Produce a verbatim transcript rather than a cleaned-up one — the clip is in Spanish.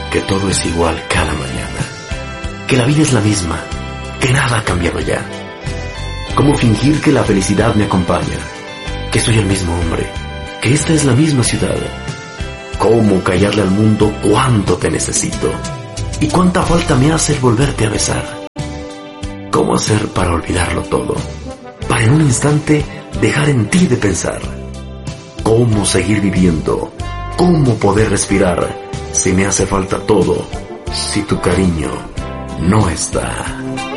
que todo es igual cada mañana, que la vida es la misma, que nada ha cambiado ya. ¿Cómo fingir que la felicidad me acompaña? Que soy el mismo hombre, que esta es la misma ciudad. ¿Cómo callarle al mundo cuánto te necesito? ¿Y cuánta falta me hace el volverte a besar? ¿Cómo hacer para olvidarlo todo? Para en un instante dejar en ti de pensar. ¿Cómo seguir viviendo? ¿Cómo poder respirar si me hace falta todo? Si tu cariño no está.